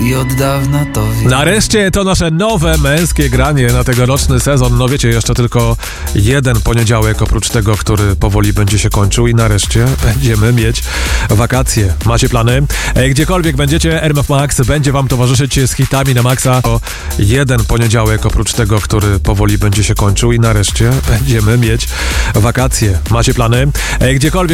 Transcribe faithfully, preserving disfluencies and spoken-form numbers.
i od dawna to wiem. Nareszcie to nasze nowe męskie granie na tegoroczny sezon. No wiecie, jeszcze tylko jeden poniedziałek oprócz tego, który powoli będzie się kończył i nareszcie będziemy mieć wakacje. Macie plany? E, gdziekolwiek będziecie, R M F Max będzie wam towarzyszyć z hitami na maksa. To jeden poniedziałek oprócz tego, który powoli będzie się kończył i nareszcie będziemy mieć wakacje. Macie plany? E, gdziekolwiek